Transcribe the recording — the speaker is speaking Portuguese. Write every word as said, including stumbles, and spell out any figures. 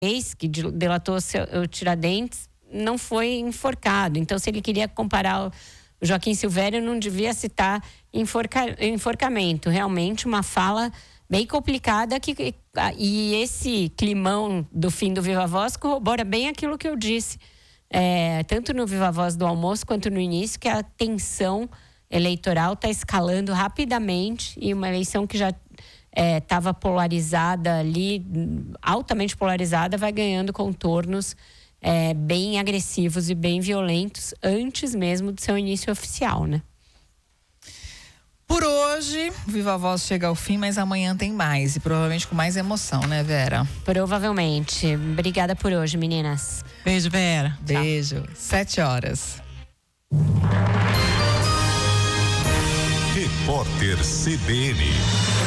ex que delatou o Tiradentes não foi enforcado. Então, se ele queria comparar o Joaquim Silvério, não devia citar enforca, enforcamento. Realmente uma fala bem complicada que, e esse climão do fim do Viva Voz corrobora bem aquilo que eu disse, é, tanto no Viva Voz do almoço quanto no início, que a tensão eleitoral está escalando rapidamente e uma eleição que já estava é, polarizada ali, altamente polarizada, vai ganhando contornos é, bem agressivos e bem violentos antes mesmo do seu início oficial, né? Por hoje, Viva Voz chega ao fim, mas amanhã tem mais e provavelmente com mais emoção, né, Vera? Provavelmente. Obrigada por hoje, meninas. Beijo, Vera. Beijo. Tchau. Sete horas. Repórter C B N.